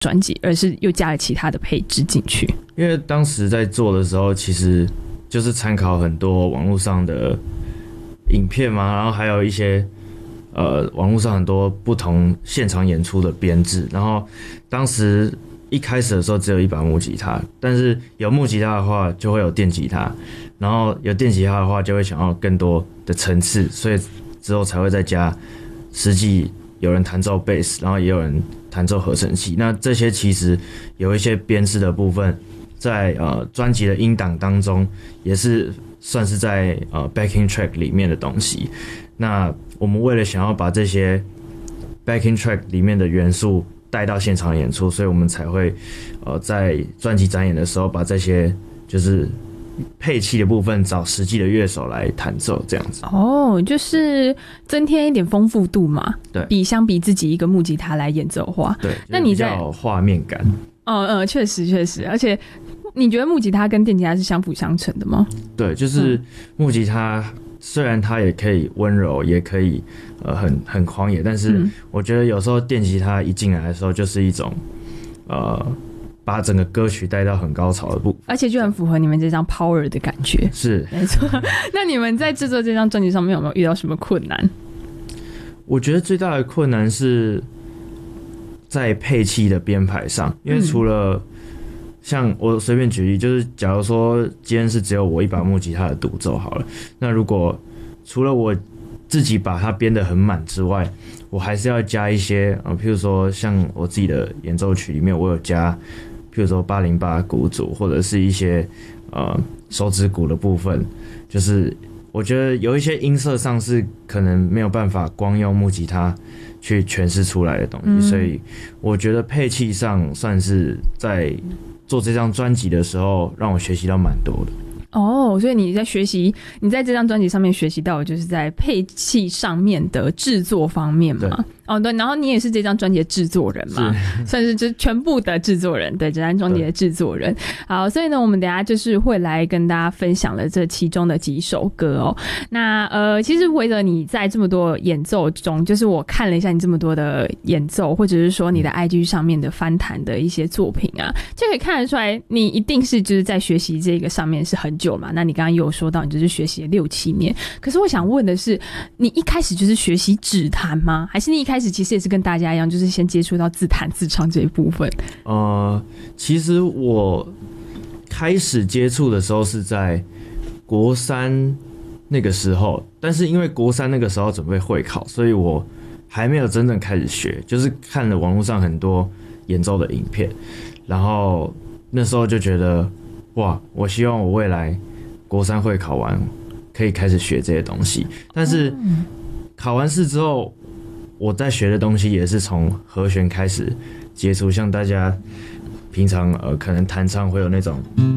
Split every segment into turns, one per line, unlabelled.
专辑，而是又加了其他的配置进去？
因为当时在做的时候，其实就是参考很多网络上的影片嘛，然后还有一些网络上很多不同现场演出的编制，然后当时一开始的时候只有一把木吉他，但是有木吉他的话就会有电吉他，然后有电吉他的话就会想要更多的层次，所以之后才会再加实际有人弹奏贝斯，然后也有人弹奏合成器。那这些其实有一些编制的部分，在专辑的音档当中也是算是在backing track 里面的东西。那我们为了想要把这些 backing track 里面的元素带到现场演出，所以我们才会在专辑展演的时候把这些就是配器的部分找实际的乐手来弹奏，这样子。
哦，就是增添一点丰富度嘛。
对，
相比自己一个木吉他来演奏的话，
对，
那你在
比较有画面感。
确实，而且你觉得木吉他跟电吉他是相辅相成的吗？
对，就是木吉他虽然它也可以温柔，也可以很狂野，但是我觉得有时候电吉他一进来的时候，就是一种把整个歌曲带到很高潮的部分，
而且就很符合你们这张 Power 的感觉。
是，
没错。那你们在制作这张专辑上面有没有遇到什么困难？
我觉得最大的困难是在配器的编排上，因为除了像我随便举例，就是假如说今天是只有我一把木吉他的独奏好了，那如果除了我自己把它编得很满之外，我还是要加一些譬如说像我自己的演奏曲里面，我有加譬如说808鼓组，或者是一些手指鼓的部分，就是我觉得有一些音色上是可能没有办法光用木吉他去诠释出来的东西，所以我觉得配器上算是在做这张专辑的时候让我学习到蛮多的。
哦，所以你在这张专辑上面学习到的就是在配器上面的制作方面嘛？哦，对，然后你也是这张专辑的制作人嘛，算是这全部的制作人，对，这张专辑的制作人。好，所以呢，我们等一下就是会来跟大家分享了这其中的几首歌哦。那其实围着你在这么多演奏中，就是我看了一下你这么多的演奏，或者是说你的 IG 上面的翻弹的一些作品啊，就可以看得出来，你一定是就是在学习这个上面是很久嘛。那你刚刚也有说到，你就是学习了6-7年。可是我想问的是，你一开始就是学习指弹吗？还是你一开始其实也是跟大家一样，就是先接触到自弹自唱这一部分？
其实我开始接触的时候是在国3那个时候，但是因为国3那个时候准备会考，所以我还没有真正开始学，就是看了网络上很多演奏的影片，然后那时候就觉得哇，我希望我未来国3会考完可以开始学这些东西，但是考完试之后，我在学的东西也是从和弦开始接触，像大家平常可能弹唱会有那种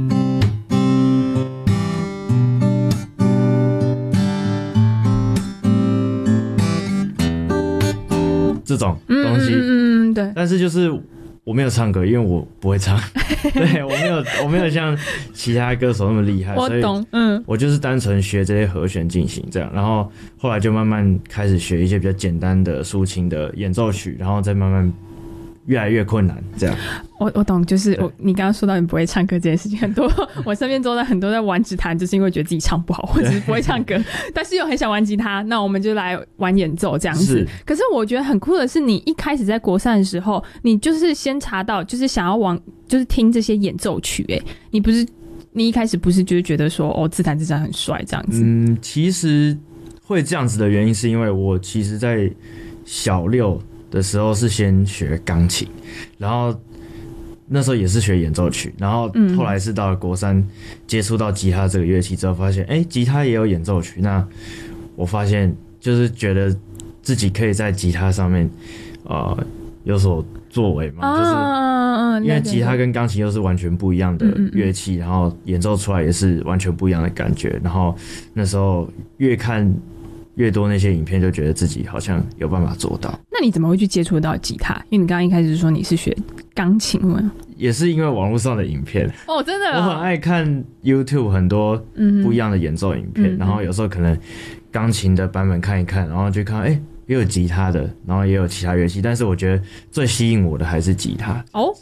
这种东西，
对。
但是就是我没有唱歌，因为我不会唱，对，我没有像其他歌手那么厉害，
我懂，
我就是单纯学这些和弦进行这样，然后后来就慢慢开始学一些比较简单的抒情的演奏曲，然后再慢慢越来越困难这样。
我懂，就是你刚刚说到你不会唱歌这件事情，很多我身边周遭很多在玩指弹，就是因为觉得自己唱不好或者是不会唱歌，但是又很想玩吉他，那我们就来玩演奏这样子。可是我觉得很酷的是，你一开始在国3的时候，你就是先查到，就是想要就是听这些演奏曲，你一开始不是就是觉得说自弹自唱很帅这样子？
其实会这样子的原因是因为我其实在小6的时候是先学钢琴，然后那时候也是学演奏曲，然后后来是到了国3接触到吉他这个乐器之后，发现吉他也有演奏曲，那我发现就是觉得自己可以在吉他上面有所作为嘛，就是因为吉他跟钢琴又是完全不一样的乐器，然后演奏出来也是完全不一样的感觉，然后那时候越看越多那些影片，就觉得自己好像有办法做到。那
你怎么会去接触到吉他？因为你刚刚一开始说你是学钢琴吗？
也是因为网络上的影片
真的
我很爱看 YouTube 很多不一样的演奏影片，然后有时候可能钢琴的版本看一看，然后就看也有吉他的，然后也有其他乐器，但是我觉得最吸引我的还是吉他。
哦，